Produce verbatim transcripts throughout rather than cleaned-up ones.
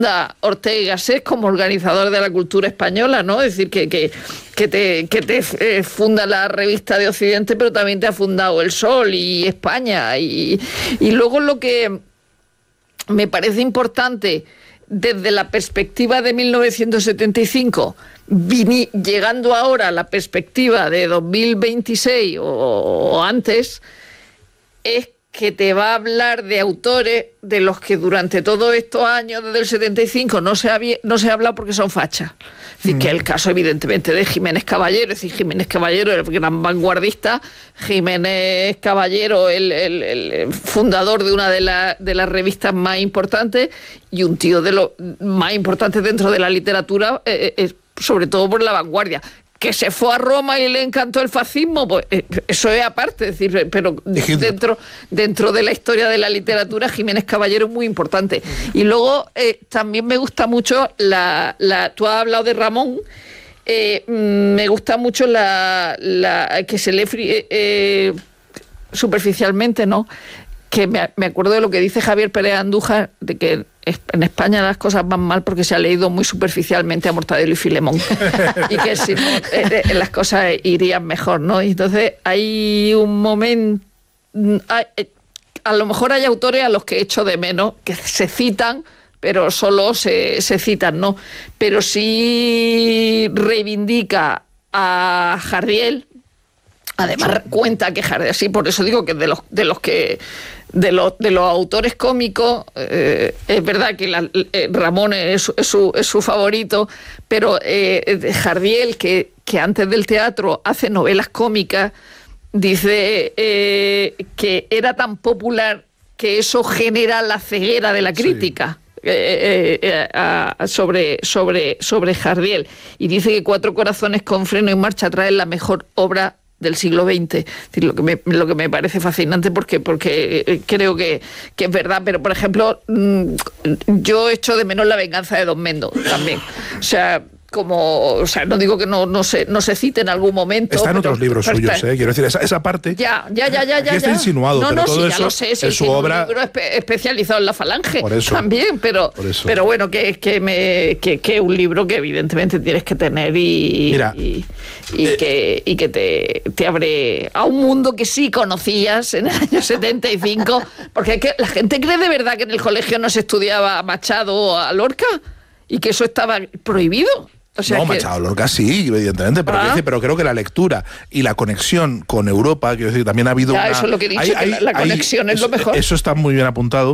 Ortega y Gasset como organizador de la cultura española, ¿no? Es decir, que, que, que te, que te eh, funda la revista de Occidente, pero también te ha fundado El Sol y España. Y, y luego lo que me parece importante, desde la perspectiva de mil novecientos setenta y cinco, vini, llegando ahora a la perspectiva de dos mil veintiséis o, o antes, es que te va a hablar de autores de los que durante todos estos años, desde el setenta y cinco, no se ha, no se ha hablado porque son fachas. Es decir, mm. que el caso, evidentemente, de Jiménez Caballero, es decir, Jiménez Caballero, el gran vanguardista, Jiménez Caballero, el, el, el fundador de una de, la, de las revistas más importantes, y un tío de los más importantes dentro de la literatura, eh, eh, sobre todo por la vanguardia. Que se fue a Roma y le encantó el fascismo, pues eso es aparte, es decir, pero dentro, dentro de la historia de la literatura, Jiménez Caballero es muy importante. Y luego eh, también me gusta mucho, la, la tú has hablado de Ramón, eh, me gusta mucho la, la que se lee eh, eh, superficialmente, ¿no? Que me, me acuerdo de lo que dice Javier Pérez Andújar, de que en España las cosas van mal porque se ha leído muy superficialmente a Mortadelo y Filemón y que si no, eh, eh, las cosas irían mejor, ¿no? Y entonces hay un momento, hay, a lo mejor hay autores a los que echo de menos, que se citan, pero solo se, se citan, ¿no? Pero sí reivindica a Jardiel. Además cuenta que Jardiel, sí, por eso digo que de los de los que de los de los autores cómicos, eh, es verdad que la, eh, Ramón es, es, su, es su favorito, pero eh, Jardiel, que, que antes del teatro hace novelas cómicas, dice eh, que era tan popular que eso genera la ceguera de la crítica. Sí. Eh, eh, eh, sobre, sobre, sobre Jardiel, y dice que Cuatro corazones con freno en marcha trae la mejor obra del siglo veinte. Es decir, lo que me, lo que me parece fascinante porque, porque creo que, que es verdad, pero por ejemplo, yo echo de menos La venganza de Don Mendo también. O sea, como, o sea, no digo que no, no, se, no se cite en algún momento. Está en otros libros suyos, está, eh, quiero decir, esa, esa parte. Ya, ya, ya, ya. Aquí ya está ya. insinuado, no, pero no, todo sí, eso ya lo sé, sí, es su obra. Un libro espe especializado en la Falange por eso, también, pero, por eso. pero bueno, que es que me, que, que un libro que evidentemente tienes que tener y, Mira, y, y eh, que, y que te, te abre a un mundo que sí conocías en el año setenta y cinco, porque es que la gente cree de verdad que en el colegio no se estudiaba a Machado o a Lorca y que eso estaba prohibido. O sea no, que... Machado Lorca sí, evidentemente, pero, ah. decir, pero creo que la lectura y la conexión con Europa, quiero decir, también ha habido ya, una... eso es lo que he dicho, hay, que hay, la, la conexión hay, es lo mejor. Eso está muy bien apuntado.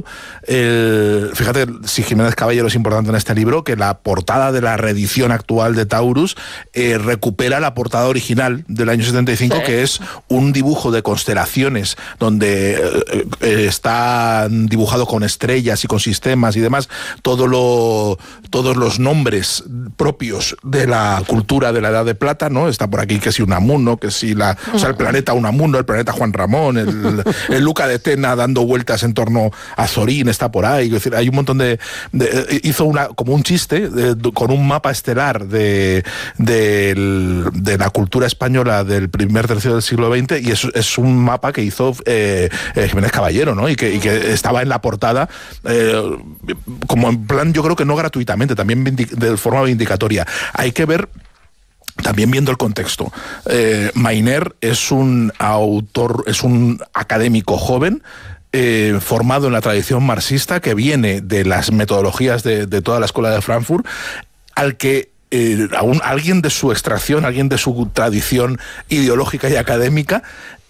El, fíjate, si Jiménez Caballero es importante en este libro, que la portada de la reedición actual de Taurus eh, recupera la portada original del año setenta y cinco, sí. que es un dibujo de constelaciones, donde eh, eh, está dibujado con estrellas y con sistemas y demás, todo lo, todos los nombres propios de la cultura de la Edad de Plata, ¿no? Está por aquí que si Unamuno, que si la, o sea, el planeta Unamuno, el planeta Juan Ramón, el, el Luca de Tena dando vueltas en torno a Zorín, está por ahí. Es decir, hay un montón de, de hizo una como un chiste de, de, con un mapa estelar de, de, de la cultura española del primer tercio del siglo veinte, y es, es un mapa que hizo eh, eh, Jiménez Caballero, ¿no? Y que, y que estaba en la portada eh, como en plan, yo creo que no gratuitamente, también de forma vindicatoria. Hay que ver, también viendo el contexto, eh, Mayner es un autor, es un académico joven, eh, formado en la tradición marxista, que viene de las metodologías de, de toda la escuela de Frankfurt, al que eh, a un, alguien de su extracción, alguien de su tradición ideológica y académica,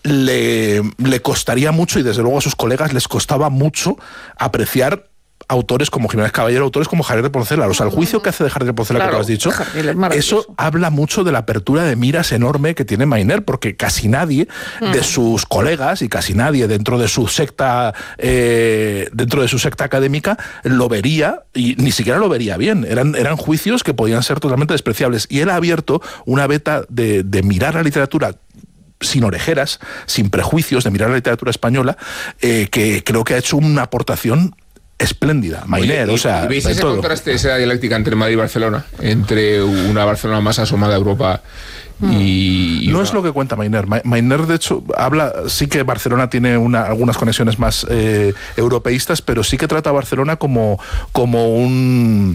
le, le costaría mucho, y desde luego a sus colegas les costaba mucho, apreciar autores como Jiménez Caballero, autores como Jardiel de Porcela. O sea, el juicio que hace de Jardiel de Porcela, claro, que tú has dicho, eso habla mucho de la apertura de miras enorme que tiene Mayner, porque casi nadie uh-huh. de sus colegas y casi nadie dentro de su secta eh, dentro de su secta académica lo vería, y ni siquiera lo vería bien. Eran, eran juicios que podían ser totalmente despreciables. Y él ha abierto una veta de, de mirar la literatura sin orejeras, sin prejuicios, de mirar la literatura española, eh, que creo que ha hecho una aportación espléndida, Mayner, o sea, ¿veis ese todo? Contraste, esa dialéctica entre Madrid y Barcelona, entre una Barcelona más asomada a Europa y... No una... es lo que cuenta Mayner. Mayner, de hecho, habla, sí que Barcelona tiene una, algunas conexiones más eh, europeístas, pero sí que trata a Barcelona como, como un...